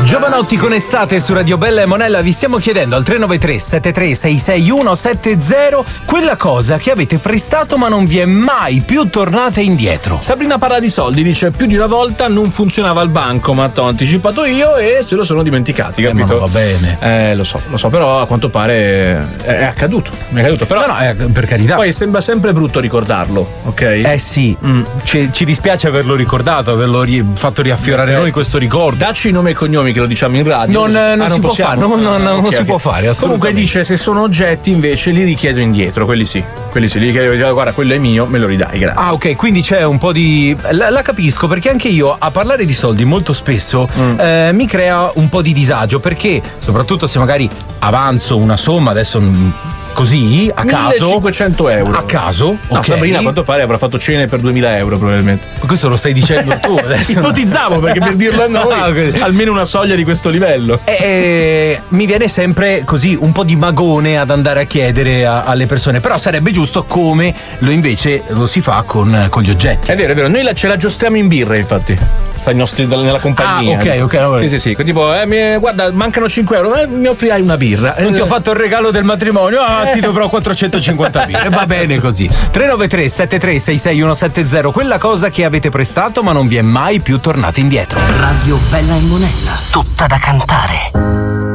Giovanotti con Estate su Radio Bella e Monella, vi stiamo chiedendo al 393 73661 70 quella cosa che avete prestato ma non vi è mai più tornata indietro. Sabrina parla di soldi, dice più di una volta non funzionava il bancomat, ho anticipato io e se lo sono dimenticati, capito? Ma va bene. Lo so, però a quanto pare è accaduto. Però no, per carità. Poi sembra sempre brutto ricordarlo, ok? Sì, ci dispiace averlo ricordato, averlo fatto riaffiorare noi questo ricordo. Dacci nome e cognomi che lo diciamo in radio. Non si può fare, non si può fare, assolutamente. Comunque dice se sono oggetti invece li richiedo indietro, quelli sì, li chiedo, guarda quello è mio, me lo ridai, grazie. Ah, ok, quindi c'è un po' di... La capisco, perché anche io a parlare di soldi molto spesso mi crea un po' di disagio, perché soprattutto se magari avanzo una somma, adesso così a caso, 1500 euro a caso, no, ok. Sabrina a quanto pare avrà fatto cene per 2000 euro probabilmente. Ma questo lo stai dicendo tu adesso? Ipotizzavo, perché per dirlo a noi almeno una soglia di questo livello. Mi viene sempre così un po' di magone ad andare a chiedere alle persone, però sarebbe giusto come invece lo si fa con gli oggetti. È vero, noi ce la giostriamo in birra, infatti. Nella compagnia. Ok. Sì. Tipo, guarda, mancano 5 euro, mi offrirai una birra. Non ti ho fatto il regalo del matrimonio, ti dovrò 450 birre. Va bene così. 393 73661 70, quella cosa che avete prestato ma non vi è mai più tornata indietro. Radio Bella e Monella, tutta da cantare.